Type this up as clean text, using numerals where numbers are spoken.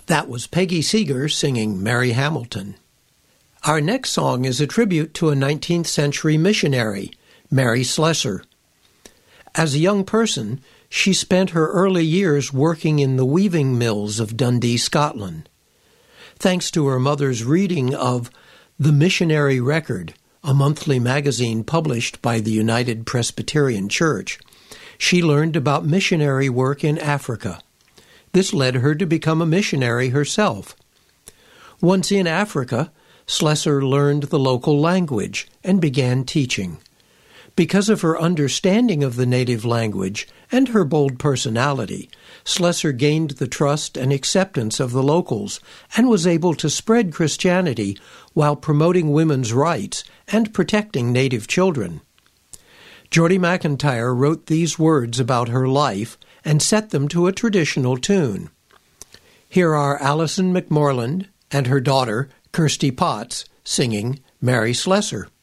That was Peggy Seeger singing Mary Hamilton. Our next song is a tribute to a 19th century missionary, Mary Slessor. As a young person, she spent her early years working in the weaving mills of Dundee, Scotland. Thanks to her mother's reading of The Missionary Record, a monthly magazine published by the United Presbyterian Church, she learned about missionary work in Africa. This led her to become a missionary herself. Once in Africa, Slessor learned the local language and began teaching. Because of her understanding of the native language and her bold personality, Slessor gained the trust and acceptance of the locals and was able to spread Christianity while promoting women's rights and protecting native children. Geordie McIntyre wrote these words about her life and set them to a traditional tune. Here are Alison McMorland and her daughter, Kirsty Potts, singing Mary Slessor.